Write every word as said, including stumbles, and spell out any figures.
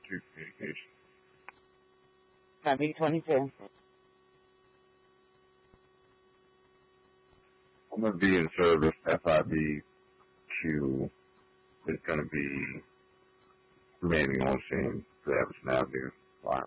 two communication. Copy twenty-two. I'm going to be in service. F I B Q is going to be remaining on scene for Everson Avenue.